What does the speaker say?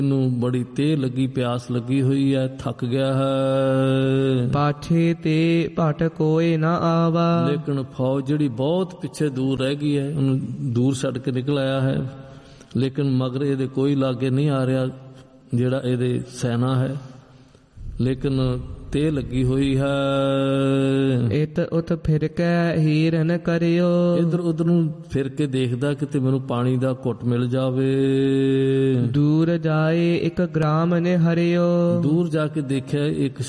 ਨੂੰ ਬੜੀ ਤੇਹ ਲੱਗੀ, ਪਿਆਸ ਲੱਗੀ ਹੋਈ ਹੈ, ਥੱਕ ਗਿਆ ਹੈ। ਪਾਛੇ ਤੇ ਭਟ ਕੋਏ ਨਾ ਆਵਾ। ਲੇਕਿਨ ਫੌਜ ਜਿਹੜੀ ਬਹੁਤ ਪਿੱਛੇ ਦੂਰ ਰਹਿ ਗਈ ਹੈ, ਉਹਨੂੰ ਦੂਰ ਛੱਡ ਕੇ ਨਿਕਲ ਆਇਆ ਹੈ, ਲੇਕਿਨ ਮਗਰ ਇਹਦੇ ਕੋਈ ਲਾਗੇ ਨਹੀਂ ਆ ਰਿਹਾ ਜਿਹੜਾ ਇਹਦੇ ਸੈਨਾ ਹੈ, ਲੇਕਿਨ ਤੇਹ ਲੱਗੀ ਹੋਈ ਹੈ। ਇਤ ਉਤ ਫਿਰ ਕੇ ਹੀਰਨ ਕਰਿਓ। ਇੱਧਰ ਉਧਰ ਨੂੰ ਫਿਰ ਕੇ ਦੇਖਦਾ ਕਿਤੇ ਮੈਨੂੰ ਪਾਣੀ ਦਾ ਘੁੱਟ ਮਿਲ ਜਾਵੇ। ਦੂਰ ਜਾਏ ਇੱਕ ਗ੍ਰਾਮ ਨੇ ਹਰਿਓ। ਦੂਰ ਜਾ ਕੇ ਦੇਖਿਆ ਇੱਕ